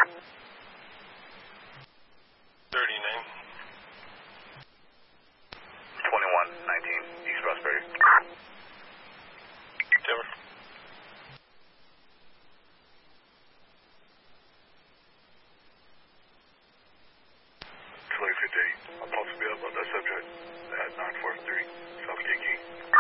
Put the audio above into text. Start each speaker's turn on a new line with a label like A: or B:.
A: 39.
B: 2119 East Roxbury.
A: Timber.
B: Tulare 58. I'm supposed to be up on that subject at 943 South KK.